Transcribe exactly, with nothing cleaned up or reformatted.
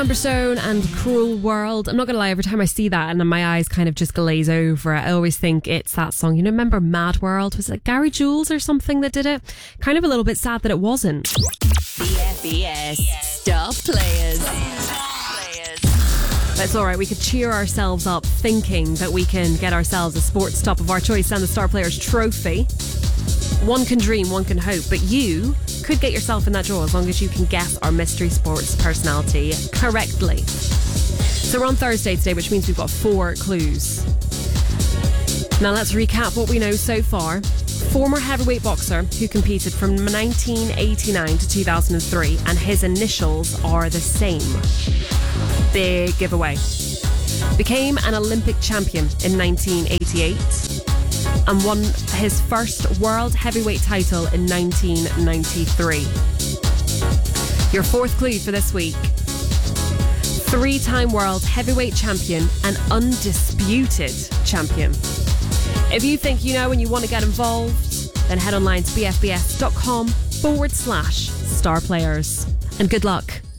Amberstone and Cruel World. I'm not going to lie, every time I see that and my eyes kind of just glaze over it, I always think it's that song. You know, remember Mad World? Was it like Gary Jules or something that did it? Kind of a little bit sad that it wasn't. B F B S Star Players. But it's alright, we could cheer ourselves up thinking that we can get ourselves a sports top of our choice and the Star Players trophy. One can dream, one can hope, but you could get yourself in that draw as long as you can guess our mystery sports personality correctly. So we're on Thursday today, which means we've got four clues. Now let's recap what we know so far. Former heavyweight boxer who competed from nineteen eighty-nine to two thousand three, and his initials are the same. Big giveaway. Became an Olympic champion in nineteen eighty-eight and won his first world heavyweight title in nineteen ninety-three. Your fourth clue for this week. Three-time world heavyweight champion and undisputed champion. If you think you know and you want to get involved, then head online to bfbs.com forward slash star players. And good luck.